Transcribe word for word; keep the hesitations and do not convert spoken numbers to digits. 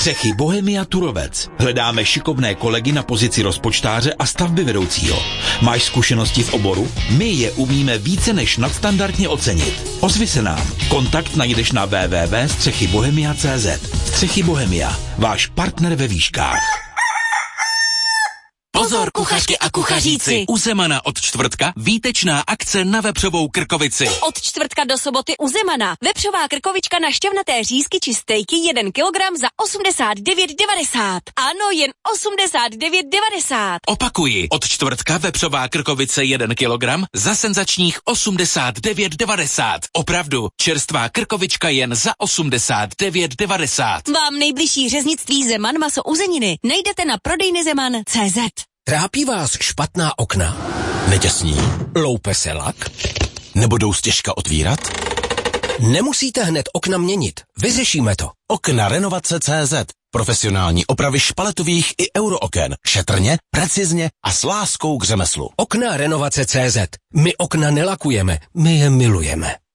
Střechy Bohemia Turovec. Hledáme šikovné kolegy na pozici rozpočtáře a stavby vedoucího. Máš zkušenosti v oboru? My je umíme více než nadstandardně ocenit. Ozvi se nám. Kontakt najdeš na w w w tečka střechy bohemia tečka c z. Střechy Bohemia. Váš partner ve výškách. Pozor, kuchařky a kuchaříci! U Zemana od čtvrtka výtečná akce na vepřovou krkovici. Od čtvrtka do soboty u Zemana. Vepřová krkovička na šťavnaté řízky či stejky jeden kilogram za osmdesát devět devadesát. Ano, jen osmdesát devět devadesát. Opakuji, od čtvrtka vepřová krkovice jeden kilogram za senzačních osmdesát devět devadesát. Opravdu, čerstvá krkovička jen za osmdesát devět devadesát. Vám nejbližší řeznictví Zeman maso uzeniny najdete na prodejny zeman tečka cé zet. Trápí vás špatná okna? Netěsní? Loupe se lak? Nebudou stěžka otvírat? Nemusíte hned okna měnit. Vyřešíme to. Okna renovace tečka cé zet. Profesionální opravy špaletových i eurooken. Šetrně, precizně a s láskou k řemeslu. Okna renovace tečka cé zet. My okna nelakujeme, my je milujeme.